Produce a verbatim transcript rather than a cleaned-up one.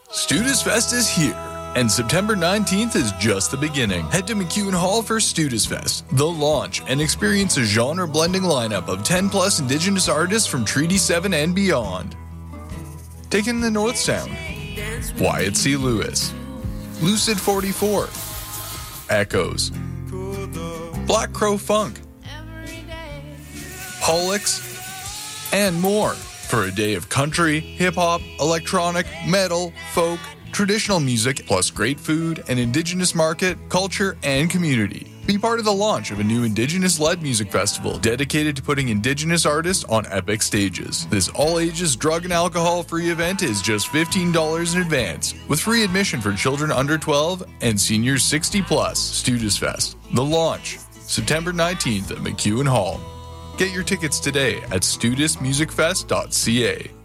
Studis Fest is here, and September nineteenth is just the beginning. Head to McEwen Hall for Studis Fest, the launch, and experience a genre-blending lineup of ten plus Indigenous artists from Treaty seven and beyond. Taking the North Sound, Wyatt C. Lewis, Lucid forty-four, Echoes, Black Crow Funk, Pollux, and more for a day of country, hip-hop, electronic, metal, folk, traditional music, plus great food, an Indigenous market, culture, and community. Be part of the launch of a new Indigenous-led music festival dedicated to putting Indigenous artists on epic stages. This all-ages, drug and alcohol-free event is just fifteen dollars in advance, with free admission for children under twelve and seniors sixty plus. Studis Fest, the launch, September nineteenth at McEwen Hall. Get your tickets today at studis music fest dot c a.